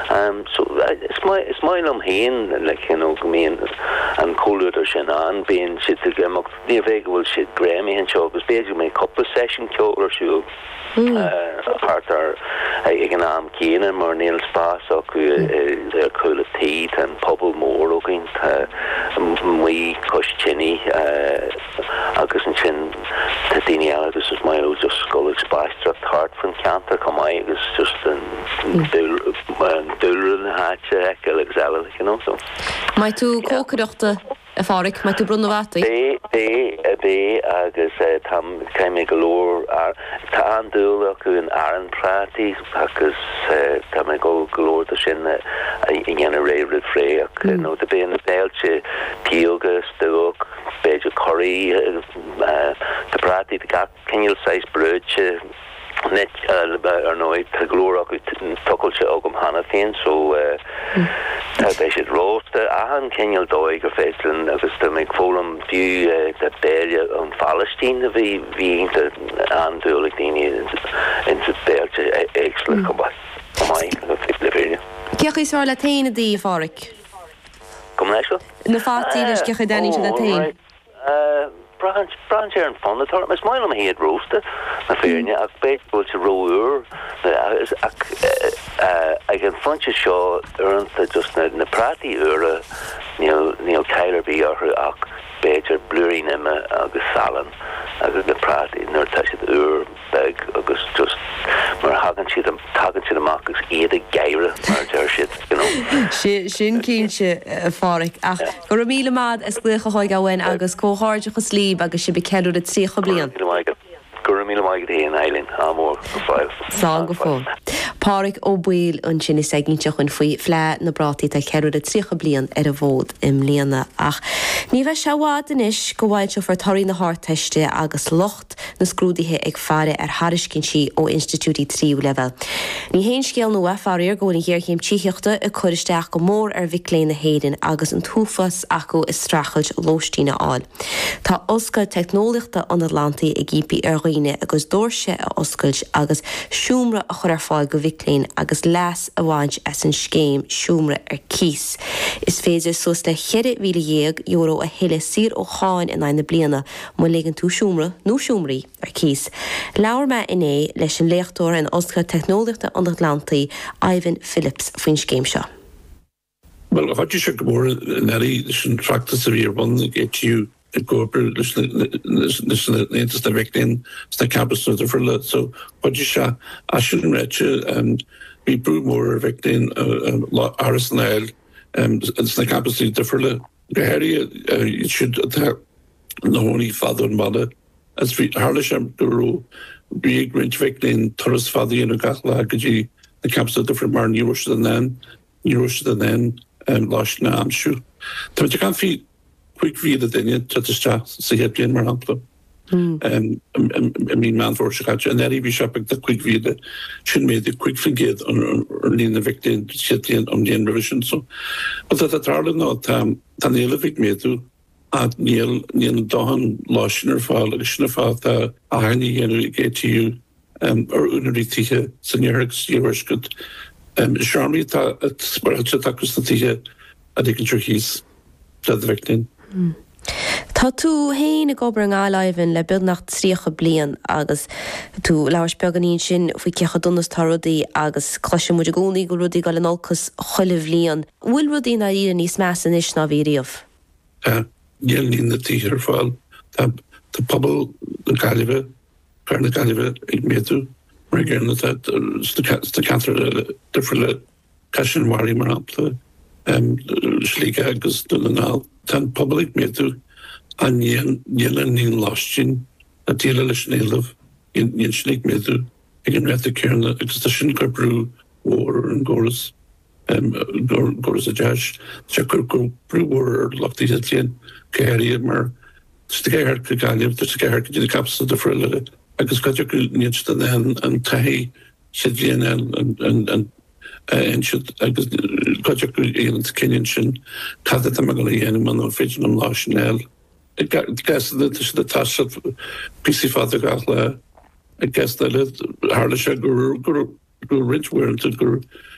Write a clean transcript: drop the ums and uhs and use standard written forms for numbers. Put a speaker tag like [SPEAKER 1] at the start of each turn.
[SPEAKER 1] So it's my hen, like, you know, me and Colder Shannon being shit to get up the available shit Grammy and show was basically my couple session killer show. Hartar Iganam Keenan or Neil Spa so they're cool teeth and Pobble Moore looking we Cush Chinny Agus and Chin Tadini Agus is my just skull expressed heart from Canter come I was just Dulren Hatch Alexander, you know, so
[SPEAKER 2] my two cocodochter a fáric mai tú brunavati
[SPEAKER 1] Bé agus tam caiimi galore tá an dúil acu in Aaron Prati agus tá me go galore da sin in dhéanana réirid fré ach nó de bé na béilte píoga stúg béidir choirí de Prati de gap cinil 6 brúidse net ar nóid tá glóra go tucailse agam hana féin so they should roast ahan Kenyal dóig go féitlin agus do meg fólam fiú de béile an Palestine bhí de andúlaigh daoine into béilte éagsla combat mai fitlevéine.
[SPEAKER 2] Ceach is war latéine dí fáric?
[SPEAKER 1] Come leis?
[SPEAKER 2] Na fátí leis ceach daní se latéine?
[SPEAKER 1] Branch here in fun the thought my smile on my head roasted na fearne ag baseball to rower I can funch a show earned just na Prati era Neil Tyler be or ag beter blurry nimmer agus Salon agus the Prati nor touch the bag agus just mar hagan si the marks either geire mar shit you know
[SPEAKER 2] sin cínse fáric ach go míle mad is glucha hoig gawen agus cóháirde go slíb agus si be ceú de trícha blian
[SPEAKER 1] Gurmíle mai héan Eileen amór fáil
[SPEAKER 2] Sá go fó Páric ó buil an sin is seginteach an faoi flé na brátí a ceú de trícha blian ar a bhód im líana ach ní bheith seád in is go bhhail se fortarí na háteiste agus locht na scrúdaithe ag fearre ar Harriscin si ó Institútí tríú level. Ní héon scéal nó fearir go na ggéirchéim tíochta a chuiristeach go mór ar bhicléin na héidir agus an túfas acu is strachailt lóistíine áil. Tá oscail technoliachta an Atlantaí ag gípi arghine agus dúirse a oscailt agus siúmra a chur ar fáil go bhicléin agus leas a bhaint as an scéim siúmra ar cís. Is féidir sos le €100,000 a heile sir ó cháin in aine bliana mu légan tú siúmra nó siúmraí ar cís. Leabhar me iné leis an léachtóir an oscail technoliachta an Atlantaí Ivan Phillips faoin scéim seo.
[SPEAKER 3] Well, what you should go more neri sin practice of your one get you a go listen the victim the campus of the for so what you shot I shouldn't read you and be brew more victim arsenal it's the campus of the for you should no only father and mother as we Harlesham guru be great victim Torres father in a gatla the campus of different mar you rush than then Losh na amsú. Tá you can feel quick view the dinne to the staff see it in mar ampla. I mean man for and then we shop the quick view that should made the quick forget on the victim city on the revision so but that the not Daniel Vic me to at Neil Dahan Loshner fall the Arnie get to you or unity senior years good Sharmi at Spartakus a dicken Turkeys that victim.
[SPEAKER 2] Tá tú héin a gobar an gáilaiven le beag tríocha blian agus tú leabhar beganín sin faoi cecha dunas tá rudaí agus cloise muid a gcónaí go rudaí gáil an olcas choileh líon. Bhfuil rudaí na íon níos meas in is ná bhíríomh?
[SPEAKER 3] Níl ní na tíar fáil tá pobl na Gaillimhe gar na Gaillimhe ag méadú mar gceanna sta cantar difriúla caisin warí mar ampla slíige agus dúnaál tan pobl ag méadú a níl lástin a tíle leis néileh níl slíig méadú ag an réta cearna agus tá sin gur brú mhór an góras a deis se gur brúhór ar lochtaí líon céirí mar sta céir go Gaillimh sta céir go dtí capsa de friúile agus gaidir go níos an taí siad líon and should agus gaidir go éon céinn sin cad am go dhéanam an féidir am láisnéil. I guess that the task of PC Father Gatla, I guess that it hardly should go rich where to go